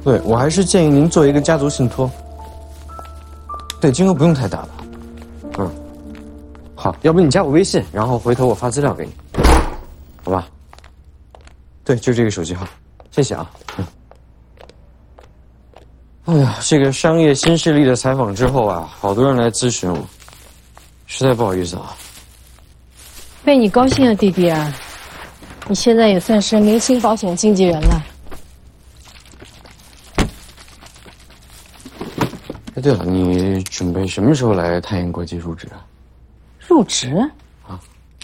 对，我还是建议您做一个家族信托。对，金额不用太大了。嗯，好，要不你加我微信，然后回头我发资料给你，好吧？对，就这个手机号，谢谢啊。哎呀，这个商业新势力的采访之后啊，好多人来咨询我，实在不好意思啊。 为你高兴啊，弟弟啊！你现在也算是明星保险经纪人了。 哎，对了，你准备什么时候来太阳国际入职啊？ 入职？ 啊，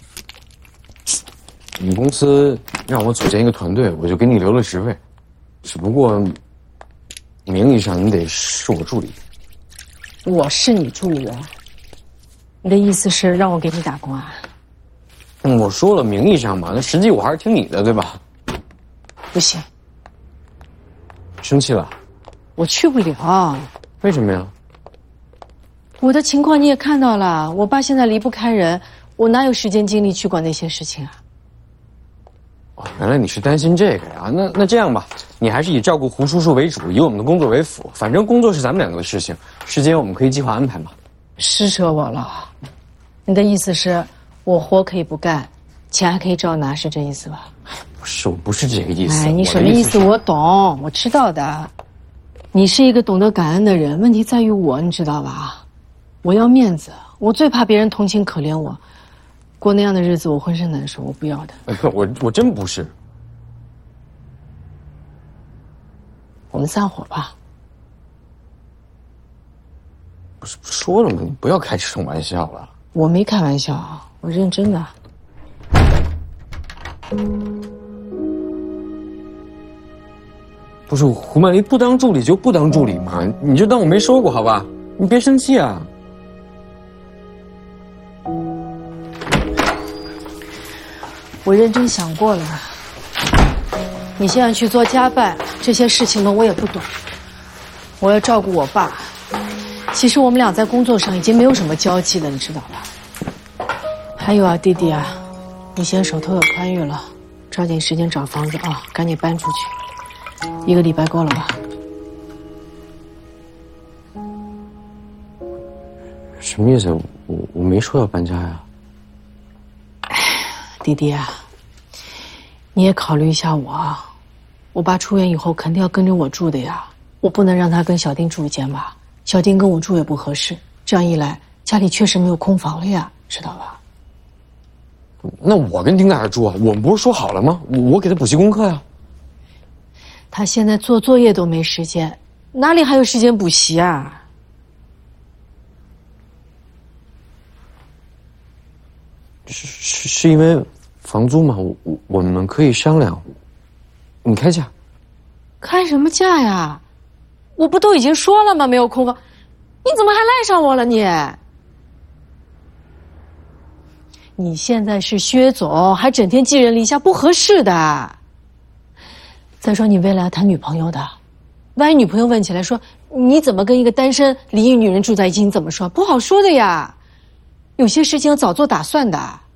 你公司让我组建一个团队，我就给你留了职位，只不过名义上你得是我助理。 我是你助理员？你的意思是让我给你打工啊？ 我说了名义上嘛，那实际我还是听你的，对吧？ 不行， 生气了？ 我去不了。 为什么呀？ 我的情况你也看到了，我爸现在离不开人，我哪有时间精力去管那些事情啊？ 哦，原来你是担心这个呀？那这样吧，你还是以照顾胡叔叔为主，以我们的工作为辅。反正工作是咱们两个的事情，时间我们可以计划安排嘛。 施舍我了。你的意思是我活可以不干，钱还可以照拿，是这意思吧？ 不是，我不是这个意思。 哎，你什么意思？我懂，我知道的。你是一个懂得感恩的人，问题在于我，你知道吧？我要面子，我最怕别人同情可怜我，过那样的日子我浑身难受，我不要的。 我真不是。 我们散伙吧。 不是说了吗？你不要开这种玩笑了。 我没开玩笑，我认真的。 不是胡曼丽，不当助理就不当助理嘛，你就当我没说过好吧？你别生气啊。 我认真想过了，你现在去做家办，这些事情呢我也不懂。我要照顾我爸，其实我们俩在工作上已经没有什么交集了，你知道吧？还有啊，弟弟啊，你现在手头有宽裕了，抓紧时间找房子啊，赶紧搬出去。1个礼拜够了吧？ 什么意思？我没说要搬家呀。 弟弟啊，你也考虑一下我。我爸出院以后肯定要跟着我住的呀，我不能让他跟小丁住一间吧？小丁跟我住也不合适，这样一来，家里确实没有空房了呀，知道吧？ 那我跟丁大爷住啊，我们不是说好了吗？我给他补习功课呀。 他现在做作业都没时间，哪里还有时间补习啊？ 是因为房租吗？我们可以商量。你开价？ 开什么价呀？我不都已经说了吗？没有空房，你怎么还赖上我了你？你现在是薛总，还整天寄人篱下，不合适的。再说你未来谈女朋友的，万一女朋友问起来说你怎么跟一个单身离异女人住在一起，你怎么说？不好说的呀。有些事情要早做打算的。